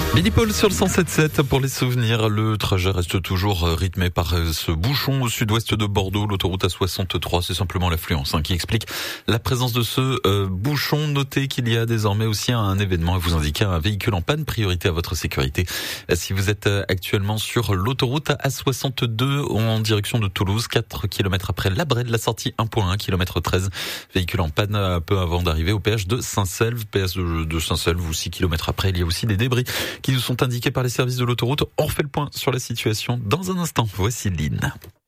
Midi Paul sur le 107.7 pour les souvenirs. Le trajet reste toujours rythmé par ce bouchon au sud-ouest de Bordeaux. L'autoroute A63, c'est simplement l'affluence qui explique la présence de ce bouchon. Notez qu'il y a désormais aussi un événement et vous indiquez un véhicule en panne. Priorité à votre sécurité. Si vous êtes actuellement sur l'autoroute A62 en direction de Toulouse, 4 km après Labrède, la sortie 1.1, km 13. Véhicule en panne un peu avant d'arriver au péage de Saint-Selve. Péage de Saint-Selve, ou 6 km après, il y a aussi des débris qui nous sont indiqués par les services de l'autoroute. On refait le point sur la situation dans un instant. Voici Lynn.